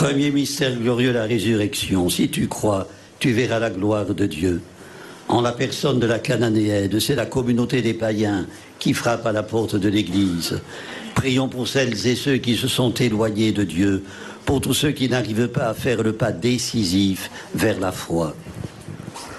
Premier mystère glorieux, la résurrection. Si tu crois, tu verras la gloire de Dieu. En la personne de la Cananéenne, c'est la communauté des païens qui frappe à la porte de l'Église. Prions pour celles et ceux qui se sont éloignés de Dieu, pour tous ceux qui n'arrivent pas à faire le pas décisif vers la foi.